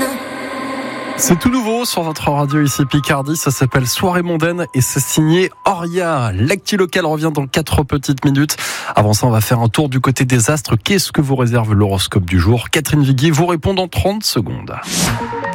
C'est tout nouveau sur votre radio ici Picardie, ça s'appelle Soirée mondaine et c'est signé Oria. L'actu local revient dans 4 petites minutes. Avant ça, on va faire un tour du côté des astres. Qu'est-ce que vous réserve l'horoscope du jour ? Catherine Viguier vous répond dans 30 secondes.